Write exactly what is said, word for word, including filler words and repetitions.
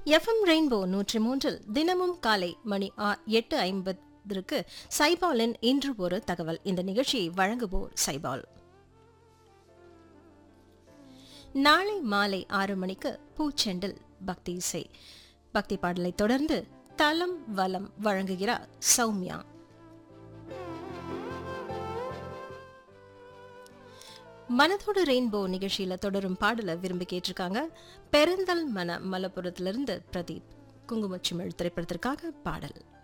FM rainbow நூற்றி மூன்றில் தினமும் காலை மணி எட்டு ஐம்பதற்கு சைபாலின் இன்று ஒரு தகவல். இந்த நிகழ்ச்சியை வழங்குவோர் சைபால். நாளை மாலை ஆறு மணிக்கு பூச்செண்டில் பக்தி இசை. பக்தி பாடலை தொடர்ந்து தலம் வலம் வழங்குகிறார் சௌமியா. மனதோடு ரெயின்போ நிகழ்ச்சியில தொடரும் பாடலை விரும்பி கேட்டிருக்காங்க. பெருந்தல் மன மலப்புரத்திலிருந்து பிரதீப். குங்குமச்சிமிழ் திரைப்படத்திற்காக பாடல்.